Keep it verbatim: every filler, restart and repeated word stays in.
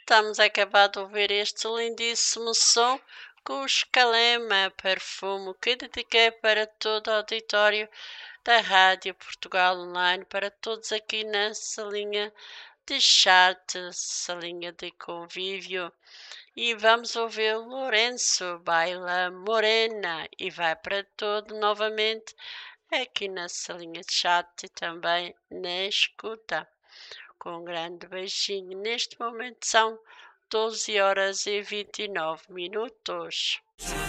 Estamos a acabar de ouvir este lindíssimo som com o Escalema, perfume que dediquei para todo o auditório da Rádio Portugal Online, para todos aqui na salinha de chat, salinha de convívio. E vamos ouvir Lourenço, Baila Morena, e vai para todo novamente aqui na salinha de chat e também na escuta. Com um grande beijinho. Neste momento são doze horas e vinte e nove minutos.